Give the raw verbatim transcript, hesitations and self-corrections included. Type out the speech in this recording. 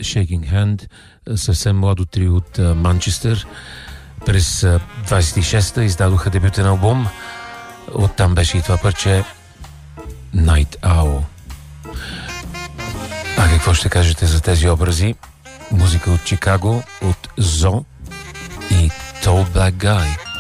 Shaking Hand, съвсем младо трио от Манчестър. През двайсет и шеста издадоха дебютен албум. Оттам беше и това парче Night Owl. А какво ще кажете за тези образи? Музика от Чикаго, от Зо и Tall Black Guy.